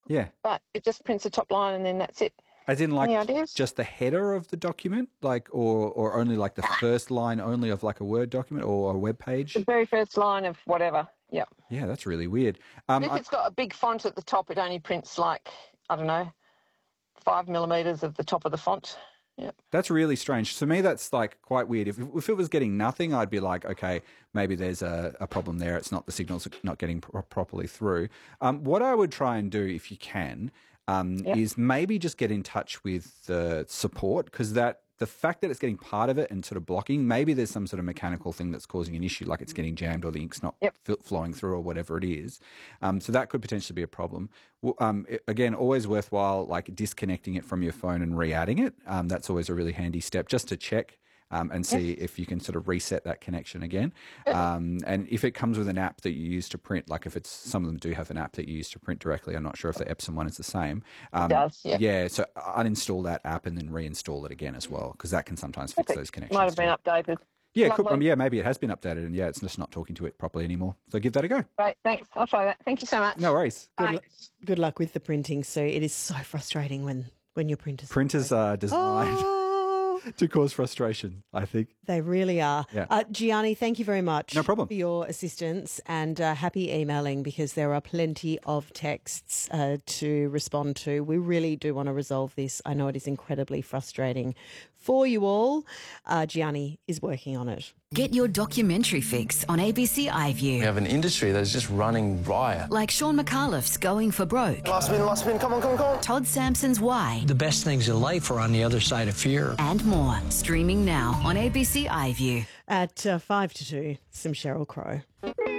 Yeah. but it just prints the top line and then that's it. As in, Any like, ideas? just the header of the document, like, or only like the first line only of like a Word document or a web page? The very first line of whatever. Yeah. Yeah, that's really weird. If it's got a big font at the top, it only prints like, I don't know, 5 millimeters of the top of the font. Yeah. That's really strange. To me, that's like quite weird. If it was getting nothing, I'd be like, okay, maybe there's a problem there. It's not the signals not getting properly through. What I would try and do, if you can, is maybe just get in touch with the support, because the fact that it's getting part of it and sort of blocking, maybe there's some sort of mechanical thing that's causing an issue, like it's getting jammed or the ink's not flowing through or whatever it is. So that could potentially be a problem. Again, always worthwhile like disconnecting it from your phone and re-adding it. That's always a really handy step just to check and see if you can sort of reset that connection again. And if it comes with an app that you use to print, like if it's, some of them do have an app that you use to print directly. I'm not sure if the Epson one is the same. It does, yeah. So uninstall that app and then reinstall it again as well, because that can sometimes fix those connections. Might have been updated. Yeah, yeah, maybe it has been updated and it's just not talking to it properly anymore. So give that a go. Great, thanks. I'll try that. Thank you so much. No worries. Good luck with the printing, Sue. It is so frustrating when your printers are designed to cause frustration, I think. They really are. Yeah. Gianni, thank you very much. No problem. For your assistance, and happy emailing, because there are plenty of texts to respond to. We really do want to resolve this. I know it is incredibly frustrating for you all. Gianni is working on it. Get your documentary fix on ABC iView. We have an industry that's just running riot. Like Sean McAuliffe's Going for Broke. Last spin, come on. Todd Sampson's Why. The best things in life are on the other side of fear. And more. Streaming now on ABC iView. At 5 to 2, some Sheryl Crow.